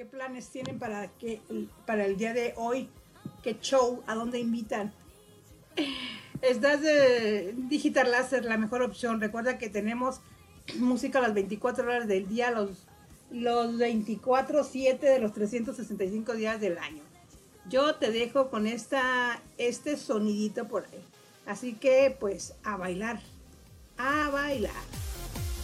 ¿Qué planes tienen para el día de hoy? ¿Qué show? ¿A dónde invitan? Estás de Digital Láser, la mejor opción. Recuerda que tenemos música a las 24 horas del día, los 24/7 de los 365 días del año. Yo te dejo con este sonidito por ahí. Así que pues a bailar, a bailar.